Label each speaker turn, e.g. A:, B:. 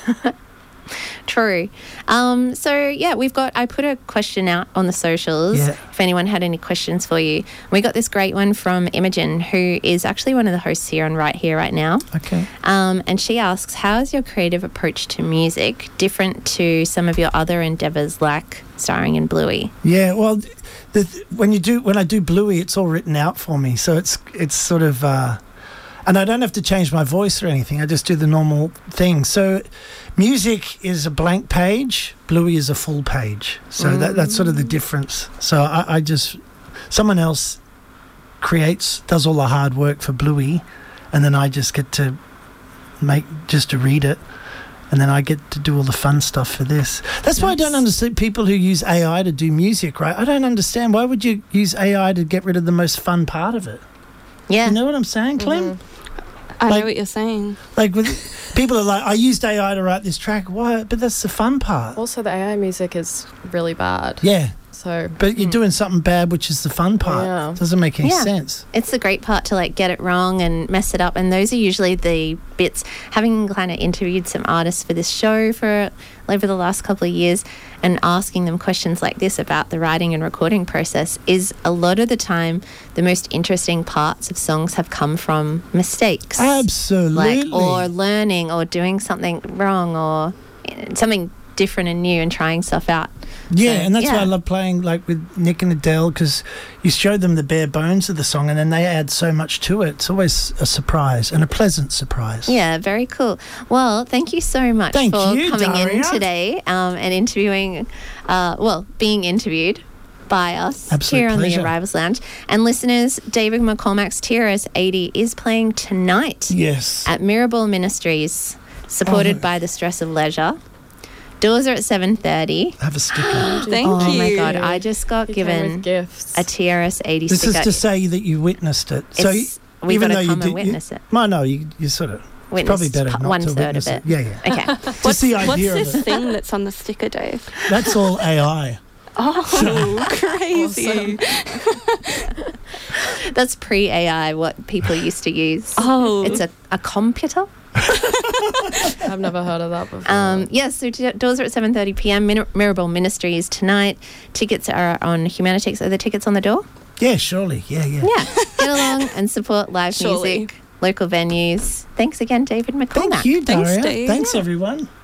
A: True. So, yeah, I put a question out on the socials if anyone had any questions for you. We got this great one from Imogen, who is actually one of the hosts here on Right Here, Right Now.
B: Okay.
A: And she asks, how is your creative approach to music different to some of your other endeavours like starring in Bluey?
B: Yeah, well, when I do Bluey, it's all written out for me. So it's sort of... and I don't have to change my voice or anything. I just do the normal thing. So music is a blank page. Bluey is a full page. So that's sort of the difference. So I just... Someone else does all the hard work for Bluey, and then I just get to read it. And then I get to do all the fun stuff for this. That's why I don't understand people who use AI to do music, right? I don't understand. Why would you use AI to get rid of the most fun part of it?
A: Yeah.
B: You know what I'm saying, Clem?
C: I know what you're saying.
B: Like, people are like, I used AI to write this track. Why? But that's the fun part.
D: Also, the AI music is really bad.
B: Yeah.
D: So,
B: but you're doing something bad, which is the fun part.
D: Yeah.
B: Doesn't make any sense.
A: It's the great part to get it wrong and mess it up, and those are usually the bits. Having kind of interviewed some artists for this show for over the last couple of years, and asking them questions like this about the writing and recording process is a lot of the time the most interesting parts of songs have come from mistakes.
B: Absolutely.
A: Or learning or doing something wrong or something different and new and trying stuff out.
B: Yeah, and that's why I love playing with Nick and Adele, because you show them the bare bones of the song and then they add so much to it. It's always a surprise, and a pleasant surprise.
A: Yeah, very cool. Well, thank you so much for coming in today and interviewing, being interviewed by us here on the Arrivals Lounge. And listeners, David McCormack's TRS 80 is playing tonight at Mirabel Ministries, supported by the Stress of Leisure. Doors are at 7:30.
B: Have a sticker.
C: Thank you.
A: Oh my God, I just got given a TRS 80
B: this
A: sticker.
B: This is to say that you witnessed it.
A: We've got to come and witness it.
B: No, you sort of... It's probably better not
A: one
B: to
A: third
B: witness
A: of it.
B: Yeah.
A: Okay.
C: What's
B: the idea
C: this
B: of it.
C: thing that's on the sticker, Dave?
B: That's all AI.
C: Oh, crazy.
A: That's pre-AI, what people used to use.
C: Oh.
A: It's a computer.
D: I've never heard of that before.
A: So doors are at 7:30 p.m. Mirabel Ministries tonight. Tickets are on Humanitix. Are the tickets on the door?
B: Yeah, surely. Yeah.
A: Yeah, get along and support live music, local venues. Thanks again, David McCormack.
B: Thank you, Daria.
C: Thanks, Dave.
B: Thanks, everyone.